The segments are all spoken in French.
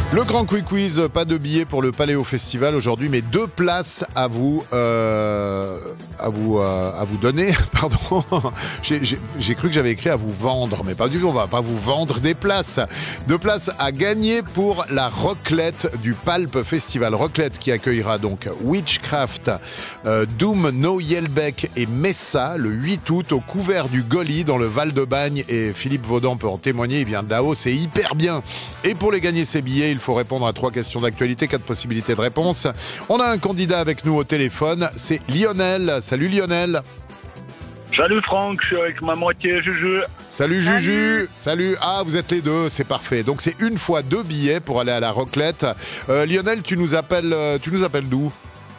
Le Grand Quick Quiz, pas de billets pour le Paléo Festival aujourd'hui, mais 2 places à vous donner. Pardon, j'ai cru que j'avais écrit à vous vendre, mais pas du tout. On va pas vous vendre des places. 2 places à gagner pour la raclette du Palp Festival. Raclette qui accueillera donc Witchcraft, Doom, No Yelbeck et Messa le 8 août au couvert du Goli dans le Val-de-Bagne. Et Philippe Vaudan peut en témoigner. Il vient de là-haut, c'est hyper bien. Et pour les gagner ces billets, il faut répondre à 3 questions d'actualité, 4 possibilités de réponse. On a un candidat avec nous au téléphone, c'est Lionel. Salut Lionel. Salut Franck, je suis avec ma moitié Juju. Salut Juju. Salut. Ah, vous êtes les deux, c'est parfait. Donc c'est 1 fois 2 billets pour aller à la raclette. Lionel, tu nous appelles d'où ?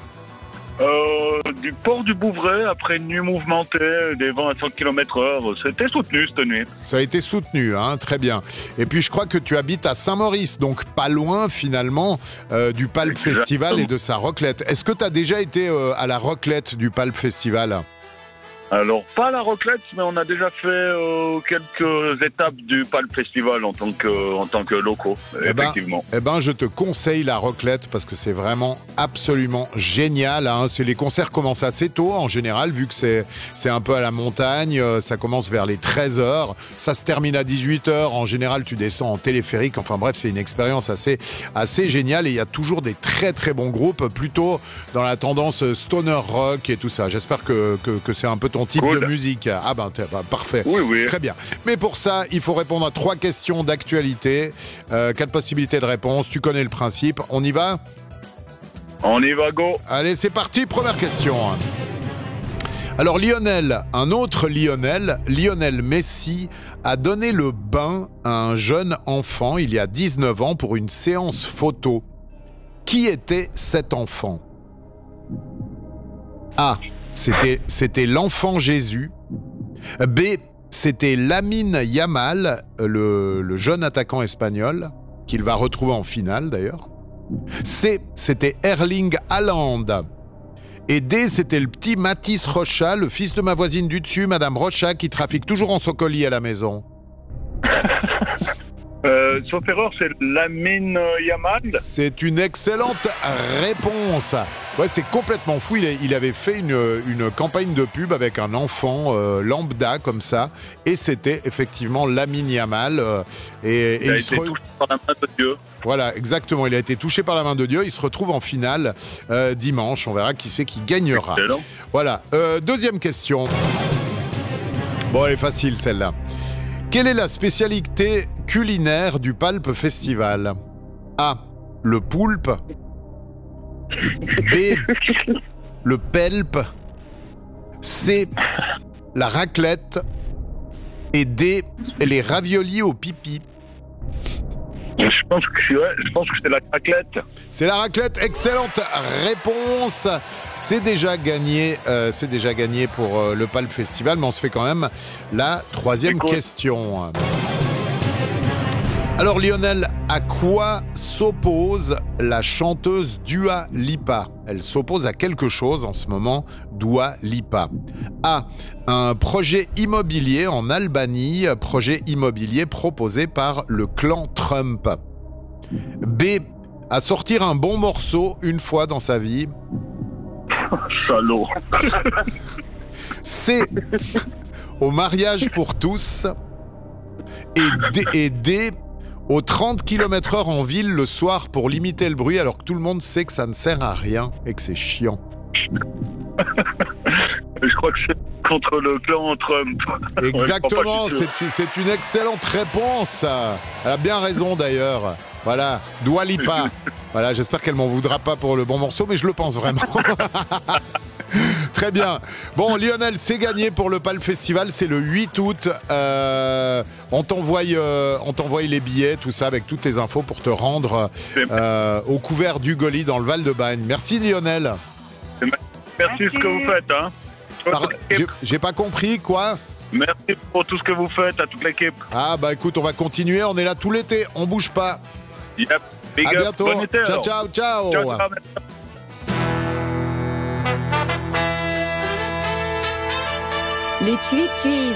Du port du Bouvray, après une nuit mouvementée, des vents à 100 km/h. C'était soutenu cette nuit. Ça a été soutenu, hein, très bien. Et puis je crois que tu habites à Saint-Maurice, donc pas loin finalement du Palp Festival et de sa raclette. Est-ce que tu as déjà été à la raclette du Palp Festival ? Alors, pas la raclette, mais on a déjà fait quelques étapes du Palp Festival en tant que locaux, effectivement. Je te conseille la raclette parce que c'est vraiment absolument génial. Hein. Les concerts commencent assez tôt en général, vu que c'est un peu à la montagne. Ça commence vers les 13h. Ça se termine à 18h. En général, tu descends en téléphérique. Enfin bref, c'est une expérience assez géniale. Et il y a toujours des très très bons groupes, plutôt dans la tendance stoner rock et tout ça. J'espère que c'est un peu ton type de musique. Ah parfait. Oui. Très bien. Mais pour ça, il faut répondre à 3 questions d'actualité. 4 possibilités de réponse. Tu connais le principe. On y va ? On y va, go. Allez, c'est parti. Première question. Alors Lionel, un autre Lionel, Lionel Messi, a donné le bain à un jeune enfant il y a 19 ans pour une séance photo. Qui était cet enfant ? A. C'était l'enfant Jésus. B. C'était Lamine Yamal, le jeune attaquant espagnol, qu'il va retrouver en finale d'ailleurs. C. C'était Erling Haaland. Et D. C'était le petit Mathis Rocha, le fils de ma voisine du dessus, Madame Rocha, qui trafique toujours en socoli à la maison. Sauf erreur, c'est Lamine Yamal. C'est une excellente réponse. Ouais, c'est complètement fou. Il avait fait une campagne de pub avec un enfant lambda comme ça, et c'était effectivement Lamine Yamal. Il a été touché par la main de Dieu. Voilà, exactement. Il a été touché par la main de Dieu. Il se retrouve en finale dimanche. On verra qui c'est qui gagnera. Excellent. Voilà. Deuxième question. Bon, elle est facile celle-là. Quelle est la spécialité culinaire du Palp Festival ? A. Le poulpe. B. Le pelp. C. La raclette. Et D. Les raviolis au pipi. Je pense que c'est la raclette. C'est la raclette, excellente réponse. C'est déjà gagné pour le Palp Festival, mais on se fait quand même la 3e question. Alors Lionel, à quoi s'oppose la chanteuse Dua Lipa ? Elle s'oppose à quelque chose en ce moment, Dua Lipa. A. Un projet immobilier en Albanie, projet immobilier proposé par le clan Trump. B. À sortir un bon morceau une fois dans sa vie. Salaud. C. Au mariage pour tous. Et D. Aux 30 km/h en ville le soir pour limiter le bruit alors que tout le monde sait que ça ne sert à rien et que c'est chiant. Je crois que c'est contre le clan Trump. Exactement, c'est une excellente réponse. Elle a bien raison d'ailleurs. Voilà, Dua Lipa. Voilà, j'espère qu'elle m'en voudra pas pour le bon morceau, mais je le pense vraiment. Très bien. Bon, Lionel, c'est gagné pour le Palp Festival. C'est le 8 août. On t'envoie les billets, tout ça, avec toutes les infos pour te rendre au couvert du Goli dans le Val-de-Bagne. Merci, Lionel. Merci ce que vous faites. Hein. J'ai pas compris, quoi ? Merci pour tout ce que vous faites à toute l'équipe. Ah, bah écoute, on va continuer. On est là tout l'été. On bouge pas. Yep. Big à up. bientôt. Bon été, ciao, ciao, ciao. Ciao, ciao. Les Quick Quiz.